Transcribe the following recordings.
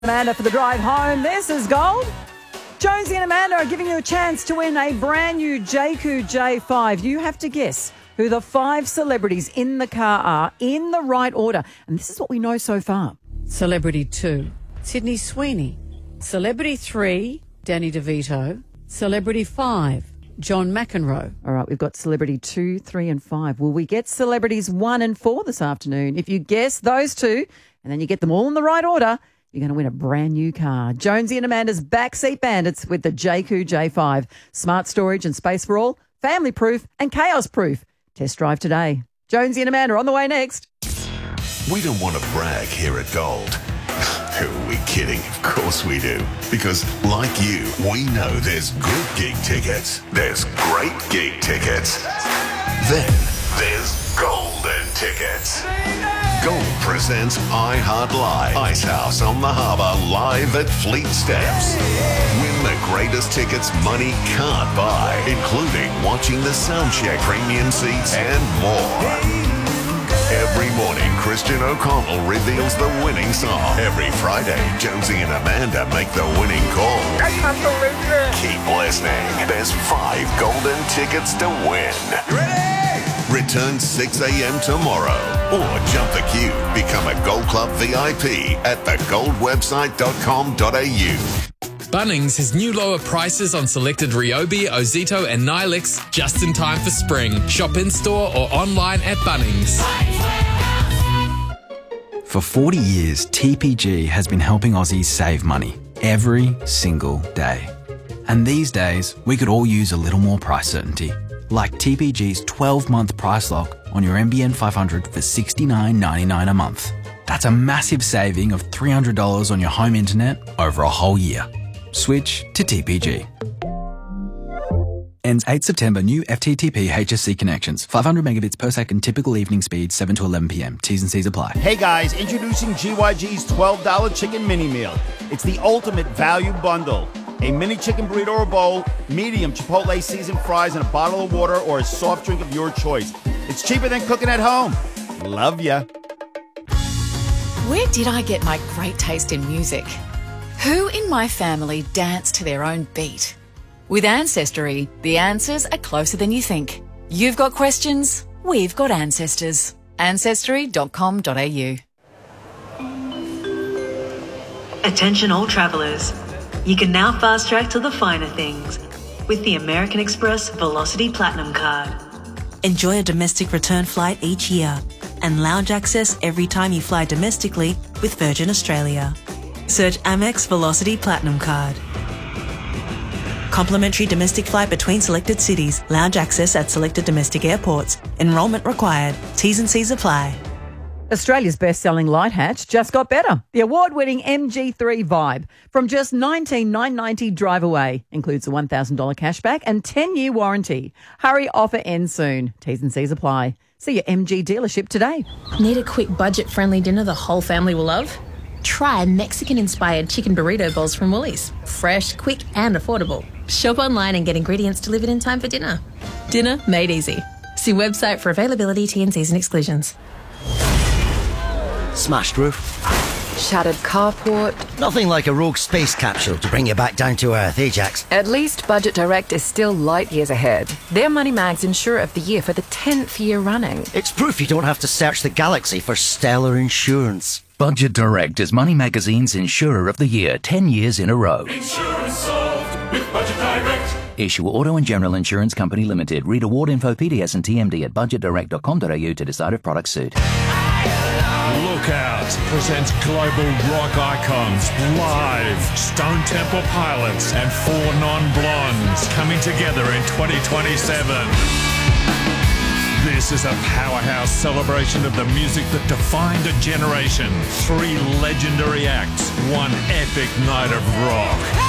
Amanda for the drive home. This is Gold. Jonesy and Amanda are giving you a chance to win a brand new JQ J5. You have to guess who the 5 celebrities in the car are in the right order. And this is what we know so far. Celebrity 2, Sydney Sweeney. Celebrity 3, Danny DeVito. Celebrity 5, John McEnroe. All right, we've got celebrity 2, 3 and 5. Will we get celebrities 1 and 4 this afternoon? If you guess those two and then you get them all in the right order, you're going to win a brand new car. Jonesy and Amanda's Backseat Bandits with the JQ J5. Smart storage and space for all, family proof and chaos proof. Test drive today. Jonesy and Amanda on the way next. We don't want to brag here at Gold. Who are we kidding? Of course we do. Because like you, we know there's good gig tickets. There's great gig tickets. Then there's golden tickets. Gold presents iHeart Live. Icehouse on the Harbour live at Fleet Steps. Win the greatest tickets money can't buy, including watching the soundcheck premium seats and more. Every morning, Christian O'Connell reveals the winning song. Every Friday, Jonesy and Amanda make the winning call. I can't believe it. Keep listening. There's 5 golden tickets to win. You ready? Return 6 a.m. tomorrow. Or jump the queue. Become a Gold Club VIP at thegoldwebsite.com.au. Bunnings has new lower prices on selected Ryobi, Ozito and Nilix just in time for spring. Shop in-store or online at Bunnings. For 40 years, TPG has been helping Aussies save money every single day. And these days, we could all use a little more price certainty. Like TPG's 12-month price lock on your NBN 500 for $69.99 a month. That's a massive saving of $300 on your home internet over a whole year. Switch to TPG. Ends 8 September. New FTTP HSC connections. 500 megabits per second. Typical evening speed 7 to 11 p.m. T's and C's apply. Hey guys, introducing GYG's $12 chicken mini meal. It's the ultimate value bundle. A mini chicken burrito or bowl, medium Chipotle seasoned fries, and a bottle of water or a soft drink of your choice. It's cheaper than cooking at home. Love ya. Where did I get my great taste in music? Who in my family dance to their own beat? With Ancestry, the answers are closer than you think. You've got questions, we've got ancestors. Ancestry.com.au. Attention all travellers. You can now fast track to the finer things with the American Express Velocity Platinum Card. Enjoy a domestic return flight each year and lounge access every time you fly domestically with Virgin Australia. Search Amex Velocity Platinum Card. Complimentary domestic flight between selected cities. Lounge access at selected domestic airports. Enrolment required. T's and C's apply. Australia's best-selling light hatch just got better. The award-winning MG3 Vibe from just $19,990 drive away. Includes a $1,000 cashback and 10-year warranty. Hurry, offer ends soon. T's and C's apply. See your MG dealership today. Need a quick budget-friendly dinner the whole family will love? Try Mexican-inspired chicken burrito bowls from Woolies. Fresh, quick and affordable. Shop online and get ingredients delivered in time for dinner. Dinner made easy. See website for availability, T&Cs and exclusions. Smashed roof. Shattered carport. Nothing like a rogue space capsule to bring you back down to earth, eh, Jax? At least Budget Direct is still light years ahead. They're Moneymag's Insurer of the Year for the 10th year running. It's proof you don't have to search the galaxy for stellar insurance. Budget Direct is Money Magazine's Insurer of the Year 10 years in a row. Insurance solved with Budget Direct. Issue Auto and General Insurance Company Limited. Read award info, PDS and TMD at budgetdirect.com.au to decide if products suit. Look Out presents global rock icons live. Stone Temple Pilots and 4 Non-Blondes coming together in 2027. This is a powerhouse celebration of the music that defined a generation. 3 legendary acts, 1 epic night of rock.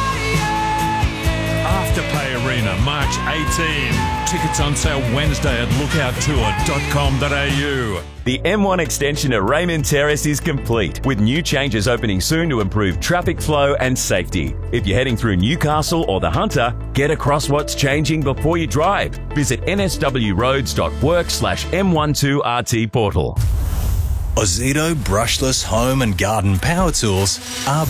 Afterpay Arena, March 18. Tickets on sale Wednesday at lookouttour.com.au. The M1 extension at Raymond Terrace is complete, with new changes opening soon to improve traffic flow and safety. If you're heading through Newcastle or the Hunter, get across what's changing before you drive. Visit nswroads.work/M12RT portal. Ozito brushless home and garden power tools are